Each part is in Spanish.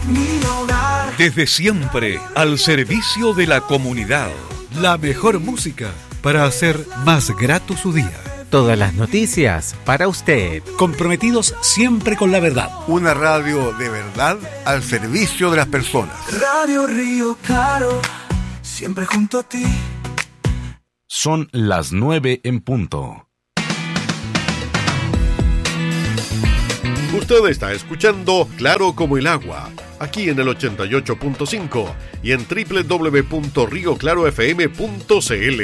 mi hogar. Desde siempre, al servicio de la comunidad. La mejor música para hacer más grato su día. Todas las noticias para usted. Comprometidos siempre con la verdad. Una radio de verdad al servicio de las personas. Radio Río Claro, siempre junto a ti. Son las 9 en punto. Usted está escuchando Claro como el agua, aquí en el 88.5 y en www.rioclarofm.cl.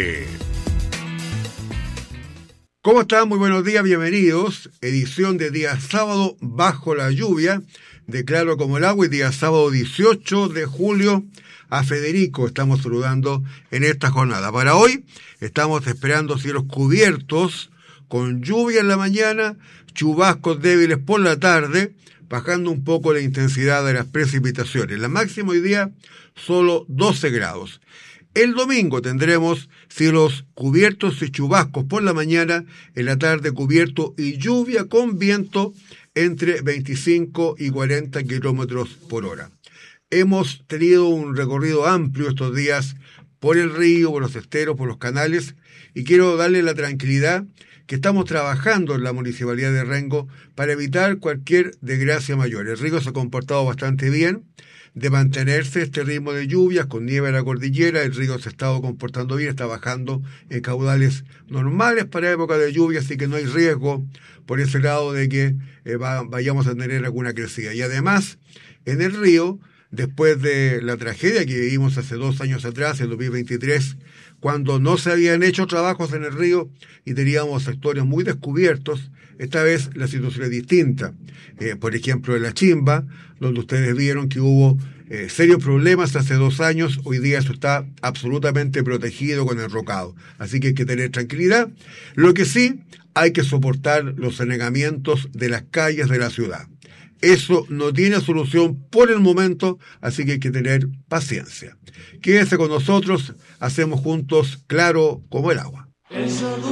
¿Cómo están? Muy buenos días, bienvenidos. Edición de día sábado bajo la lluvia de Claro como el agua y día sábado 18 de julio. A Federico estamos saludando en esta jornada. Para hoy estamos esperando cielos cubiertos con lluvia en la mañana, chubascos débiles por la tarde, bajando un poco la intensidad de las precipitaciones. La máxima hoy día solo 12 grados. El domingo tendremos cielos cubiertos y chubascos por la mañana, en la tarde cubierto y lluvia con viento entre 25 y 40 kilómetros por hora. Hemos tenido un recorrido amplio estos días por el río, por los esteros, por los canales, y quiero darle la tranquilidad que estamos trabajando en la Municipalidad de Rengo para evitar cualquier desgracia mayor. El río se ha comportado bastante bien. De mantenerse este ritmo de lluvias con nieve en la cordillera, el río se ha estado comportando bien, está bajando en caudales normales para época de lluvia, así que no hay riesgo por ese lado de que vayamos a tener alguna crecida. Y además, en el río, después de la tragedia que vivimos hace 2 años atrás, en 2023, cuando no se habían hecho trabajos en el río y teníamos sectores muy descubiertos, esta vez la situación es distinta. Por ejemplo, en La Chimba, donde ustedes vieron que hubo serios problemas hace 2 años, hoy día eso está absolutamente protegido con el rocado. Así que hay que tener tranquilidad. Lo que sí, hay que soportar los anegamientos de las calles de la ciudad. Eso no tiene solución por el momento, así que hay que tener paciencia. Quédese con nosotros, hacemos juntos Claro como el agua. El